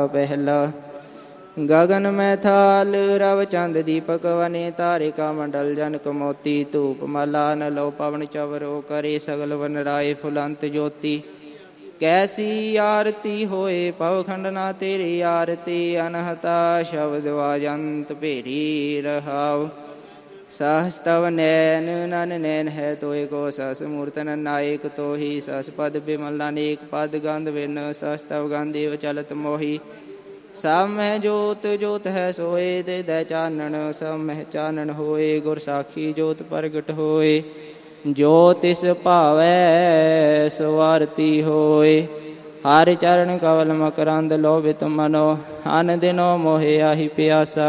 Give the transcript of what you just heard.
ਪਹਿਲਾ। ਗगन में थाल रव चंद दीपक वने तारिका मंडल जनक मोती धूप माला नलो पवन चवरो करे सगल वन राय फुलंत ज्योति। कैसी आरती होए पवखंड ना तेरी आरती अनहता शब्द वाजंत भेरी रहाव। सहस्तव नैन नन नैन है तोय को सस मूर्तन नायक तो ही सस पद बिमल अनेक पद गंध बिन सहस्तव गंधेव चलत मोही। सब मह जोत जोत है सोए ते दै चानन सब मह चानन होए गुर साखी जोत प्रगट होए। जो तिस भावै सो आरती होए हर चरण कवल मकरंद लोभित मनो अन दिनो मोहे आहि प्यासा।